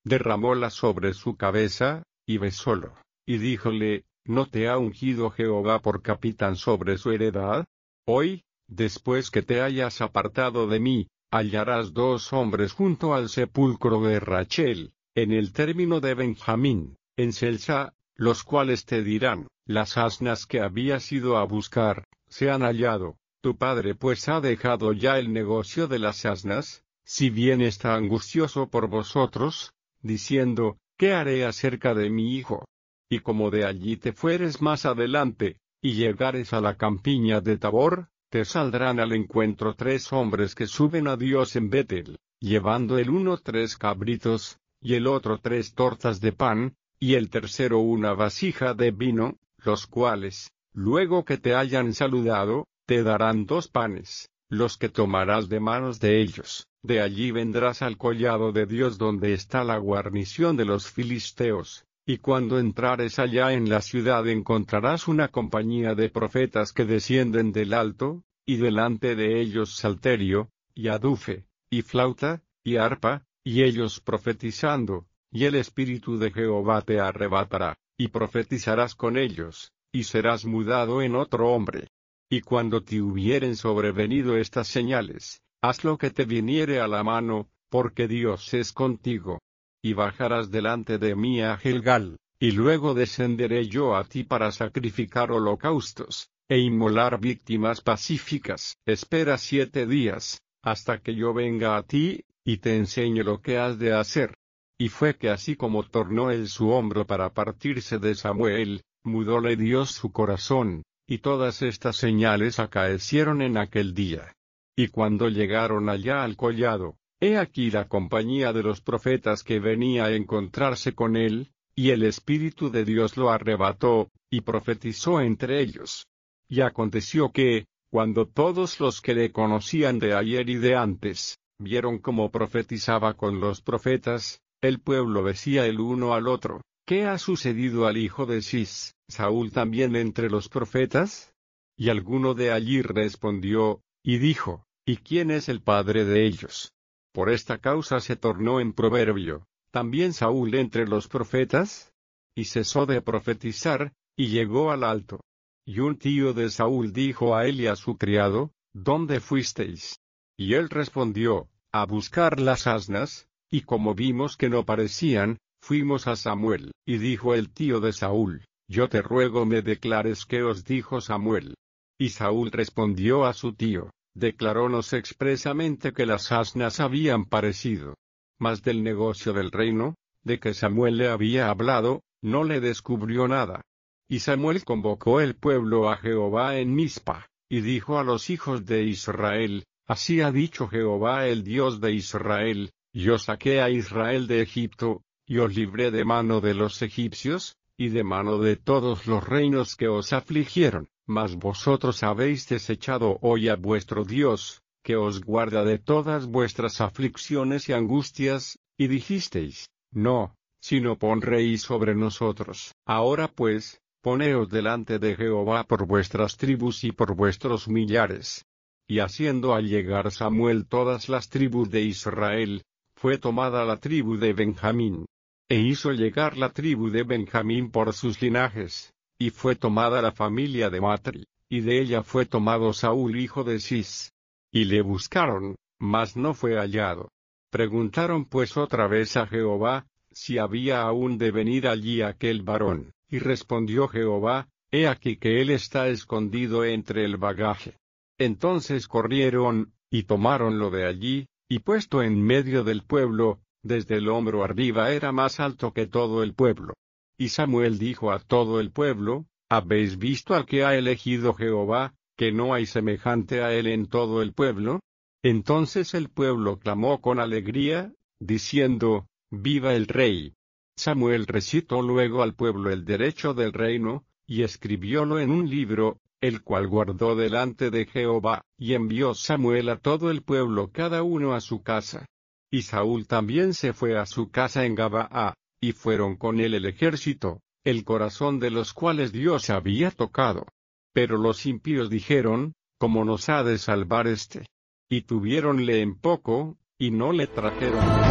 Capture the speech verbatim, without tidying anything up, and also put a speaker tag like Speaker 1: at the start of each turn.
Speaker 1: derramóla sobre su cabeza, y besólo, y díjole, ¿no te ha ungido Jehová por capitán sobre su heredad? Hoy, después que te hayas apartado de mí, hallarás dos hombres junto al sepulcro de Rachel, en el término de Benjamín, en Selsa, los cuales te dirán, las asnas que habías ido a buscar, se han hallado, tu padre pues ha dejado ya el negocio de las asnas, si bien está angustioso por vosotros, diciendo, ¿qué haré acerca de mi hijo? Y como de allí te fueres más adelante, y llegares a la campiña de Tabor, te saldrán al encuentro tres hombres que suben a Dios en Betel, llevando el uno tres cabritos, y el otro tres tortas de pan, y el tercero una vasija de vino, los cuales, luego que te hayan saludado, te darán dos panes, los que tomarás de manos de ellos. De allí vendrás al collado de Dios donde está la guarnición de los filisteos, y cuando entrares allá en la ciudad encontrarás una compañía de profetas que descienden del alto, y delante de ellos salterio, y adufe, y flauta, y arpa, y ellos profetizando, y el Espíritu de Jehová te arrebatará, y profetizarás con ellos, y serás mudado en otro hombre. Y cuando te hubieren sobrevenido estas señales, haz lo que te viniere a la mano, porque Dios es contigo. Y bajarás delante de mí a Gilgal, y luego descenderé yo a ti para sacrificar holocaustos, e inmolar víctimas pacíficas. Espera siete días, hasta que yo venga a ti, y te enseñe lo que has de hacer. Y fue que así como tornó él su hombro para partirse de Samuel, mudóle Dios su corazón, y todas estas señales acaecieron en aquel día. Y cuando llegaron allá al collado, he aquí la compañía de los profetas que venía a encontrarse con él, y el Espíritu de Dios lo arrebató, y profetizó entre ellos. Y aconteció que, cuando todos los que le conocían de ayer y de antes, vieron cómo profetizaba con los profetas, el pueblo decía el uno al otro, ¿qué ha sucedido al hijo de Cis, Saúl también entre los profetas? Y alguno de allí respondió, y dijo, ¿y quién es el padre de ellos? Por esta causa se tornó en proverbio, ¿también Saúl entre los profetas? Y cesó de profetizar, y llegó al alto. Y un tío de Saúl dijo a él y a su criado, ¿dónde fuisteis? Y él respondió, a buscar las asnas, y como vimos que no parecían, fuimos a Samuel. Y dijo el tío de Saúl, yo te ruego me declares qué os dijo Samuel. Y Saúl respondió a su tío, declarónos expresamente que las asnas habían parecido. Mas del negocio del reino, de que Samuel le había hablado, no le descubrió nada. Y Samuel convocó el pueblo a Jehová en Mizpa, y dijo a los hijos de Israel, así ha dicho Jehová el Dios de Israel, yo saqué a Israel de Egipto, y os libré de mano de los egipcios, y de mano de todos los reinos que os afligieron, mas vosotros habéis desechado hoy a vuestro Dios, que os guarda de todas vuestras aflicciones y angustias, y dijisteis, no, sino pon rey sobre nosotros. Ahora pues, poneos delante de Jehová por vuestras tribus y por vuestros millares. Y haciendo al llegar Samuel todas las tribus de Israel, fue tomada la tribu de Benjamín. E hizo llegar la tribu de Benjamín por sus linajes, y fue tomada la familia de Matri, y de ella fue tomado Saúl hijo de Cis. Y le buscaron, mas no fue hallado. Preguntaron pues otra vez a Jehová, si había aún de venir allí aquel varón, y respondió Jehová, he aquí que él está escondido entre el bagaje. Entonces corrieron, y tomáronlo de allí, y puesto en medio del pueblo, desde el hombro arriba era más alto que todo el pueblo. Y Samuel dijo a todo el pueblo, ¿habéis visto al que ha elegido Jehová, que no hay semejante a él en todo el pueblo? Entonces el pueblo clamó con alegría, diciendo, ¡viva el rey! Samuel recitó luego al pueblo el derecho del reino, y escribiólo en un libro, el cual guardó delante de Jehová, y envió Samuel a todo el pueblo cada uno a su casa. Y Saúl también se fue a su casa en Gabaa, y fueron con él el ejército, el corazón de los cuales Dios había tocado. Pero los impíos dijeron, ¿cómo nos ha de salvar éste? Y tuviéronle en poco, y no le trajeron